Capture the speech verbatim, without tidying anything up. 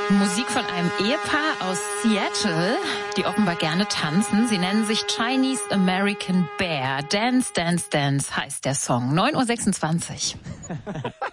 Musik von einem Ehepaar aus Seattle, die offenbar gerne tanzen. Sie nennen sich Chinese American Bear. Dance, Dance, Dance heißt der Song. neun Uhr sechsundzwanzig.